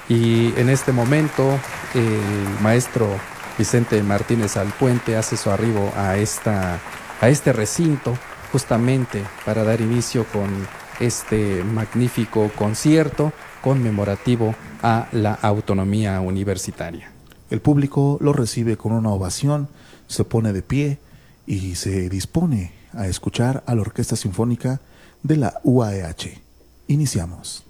Y en este momento el maestro Vicente Martínez Alpuente hace su arribo a este recinto justamente para dar inicio con este magnífico concierto conmemorativo a la autonomía universitaria. El público lo recibe con una ovación, se pone de pie y se dispone a escuchar a la Orquesta Sinfónica de la UAEH. Iniciamos.